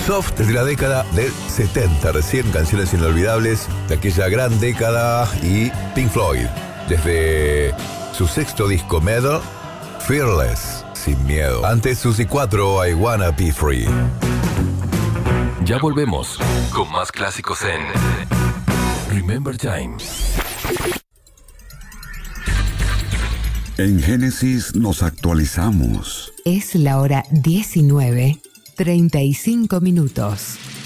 soft desde la década del 70, recién canciones inolvidables de aquella gran década, y Pink Floyd, desde su sexto disco Metal, Fearless, sin miedo. Antes Suzy 4, I Wanna Be Free. Ya volvemos con más clásicos en Remember Time. En Génesis nos actualizamos. Es la hora 19:35.